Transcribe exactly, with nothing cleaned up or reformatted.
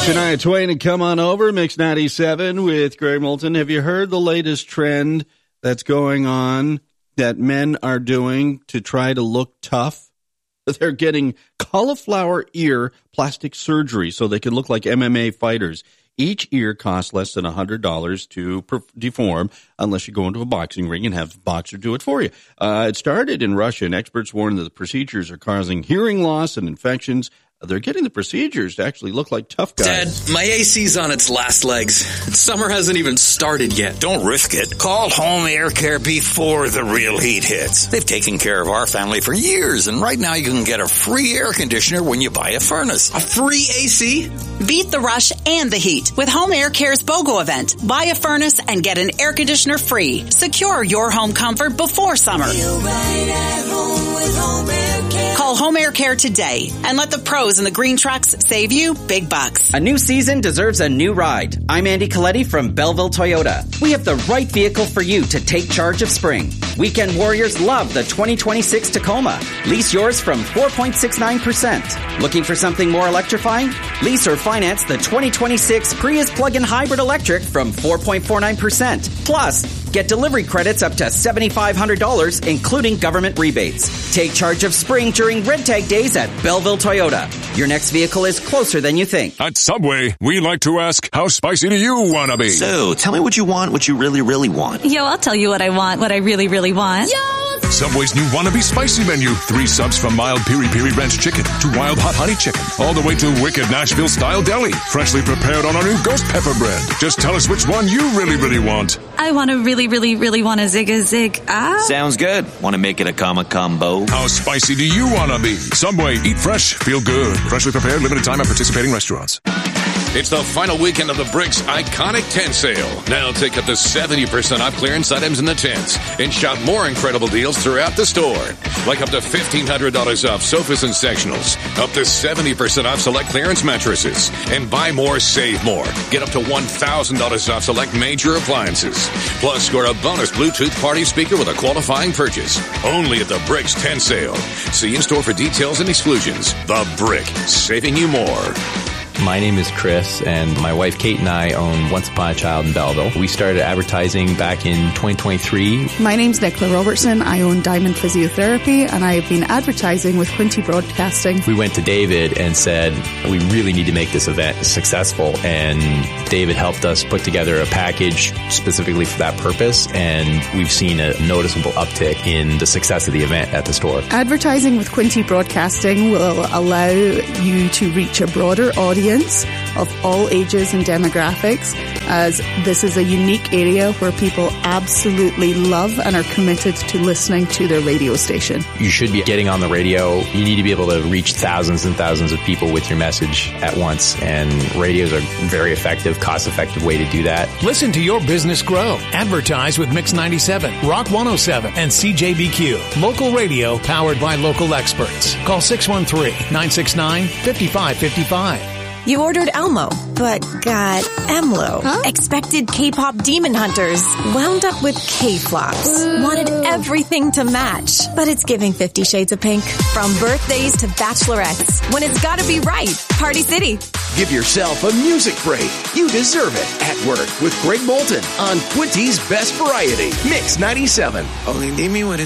Shania Twain and Come On Over, Mix ninety-seven with Greg Moulton. Have you heard the latest trend that's going on that men are doing to try to look tough? They're getting cauliflower ear plastic surgery so they can look like M M A fighters. Each ear costs less than one hundred dollars to per- deform unless you go into a boxing ring and have a boxer do it for you. Uh, it started in Russia, and experts warn that the procedures are causing hearing loss and infections. They're getting the procedures to actually look like tough guys. Dad, my A C's on its last legs. Summer hasn't even started yet. Don't risk it. Call Home Air Care before the real heat hits. They've taken care of our family for years, and right now you can get a free air conditioner when you buy a furnace. A free A C? Beat the rush and the heat with Home Air Care's BOGO event. Buy a furnace and get an air conditioner free. Secure your home comfort before summer. Feel right at home with Home Air Care. Call Home Air Care today and let the pros and the green trucks save you big bucks. A new season deserves a new ride. I'm Andy Coletti from Belleville Toyota. We have the right vehicle for you to take charge of spring. Weekend warriors love the twenty twenty-six Tacoma. Lease yours from four point six nine percent. Looking for something more electrifying? Lease or finance the twenty twenty-six Prius plug-in hybrid electric from four point four nine percent. Plus, get delivery credits up to seven thousand five hundred dollars, including government rebates. Take charge of spring during Red Tag Days at Belleville Toyota. Your next vehicle is closer than you think. At Subway, we like to ask, how spicy do you want to be? So, tell me what you want, what you really, really want. Yo, I'll tell you what I want, what I really, really want. Yo! Subway's new Wannabe Spicy menu. Three subs from mild Piri Piri Ranch Chicken to wild hot honey chicken. All the way to wicked Nashville-style deli. Freshly prepared on our new ghost pepper bread. Just tell us which one you really, really want. I want to really, really, really want a zig a zig. Ah. Sounds good. Want to make it a comma combo? How spicy do you want to be? Subway, eat fresh, feel good. Freshly prepared, limited time at participating restaurants. It's the final weekend of the Bricks Iconic Tent Sale. Now take up to seventy percent off clearance items in the tents and shop more incredible deals throughout the store. Like up to fifteen hundred dollars off sofas and sectionals, up to seventy percent off select clearance mattresses, and buy more, save more. Get up to one thousand dollars off select major appliances. Plus, score a bonus Bluetooth party speaker with a qualifying purchase. Only at the Bricks Tent Sale. See in-store for details and exclusions. The Brick, saving you more. My name is Chris, and my wife Kate and I own Once Upon a Child in Belleville. We started advertising back in twenty twenty-three. My name's Nicola Robertson. I own Diamond Physiotherapy, and I have been advertising with Quinty Broadcasting. We went to David and said, we really need to make this event successful, and David helped us put together a package specifically for that purpose, and we've seen a noticeable uptick in the success of the event at the store. Advertising with Quinty Broadcasting will allow you to reach a broader audience of all ages and demographics, as this is a unique area where people absolutely love and are committed to listening to their radio station. You should be getting on the radio. You need to be able to reach thousands and thousands of people with your message at once, and radio is a very effective, cost-effective way to do that. Listen to your business grow. Advertise with Mix ninety-seven, Rock one oh seven, and C J B Q. Local radio powered by local experts. Call six one three, nine six nine, five five five five. You ordered Elmo, but got Emlo. Huh? Expected K-pop demon hunters. Wound up with K-flops. Wanted everything to match. But it's giving Fifty Shades of Pink. From birthdays to bachelorettes. When it's gotta be right. Party City. Give yourself a music break. You deserve it at work with Greg Moulton on Quinty's Best Variety. Mix ninety-seven. Only leave me when it's